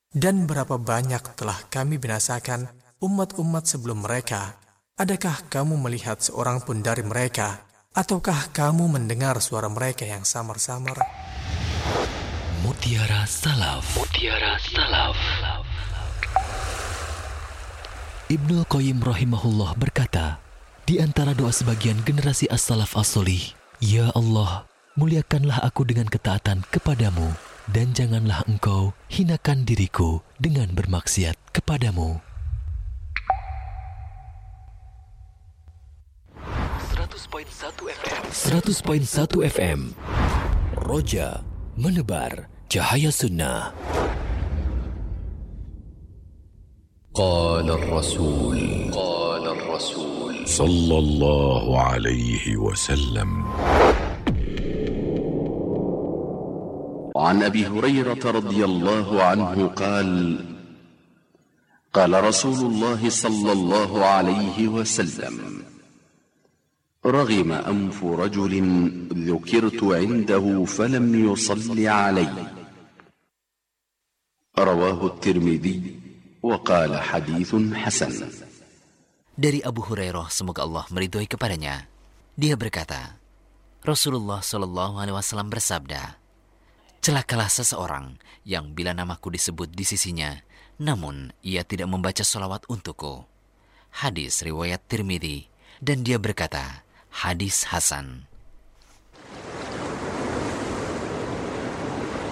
Dan berapa banyak telah kami binasakan umat-umat sebelum mereka. Adakah kamu melihat seorang pun dari mereka? Ataukah kamu mendengar suara mereka yang samar-samar? Mutiara Salaf. Mutiara Salaf. Ibnul Qayyim rahimahullah berkata, di antara doa sebagian generasi as-salaf as-solih, Ya Allah, muliakanlah aku dengan ketaatan kepadamu, dan janganlah engkau hinakan diriku dengan bermaksiat kepadamu. 100.1 FM Roja menebar cahaya sunnah. قال الرسول صلى الله عليه وسلم عن أبي هريرة رضي الله عنه قال قال رسول الله صلى الله عليه وسلم رغم أنف رجل ذكرت عنده فلم يصل علي رواه الترمذي وقال حديث حسن. Dari Abu Hurairah, semoga Allah meridhoi kepadanya, dia berkata, Rasulullah Shallallahu Alaihi Wasallam bersabda, celakalah seseorang yang bila namaku disebut di sisinya, namun ia tidak membaca sholawat untukku. Hadis riwayat Tirmidzi, dan dia berkata, hadis hasan.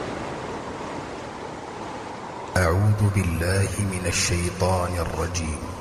A'udzu billahi minasy syaithanir rajim.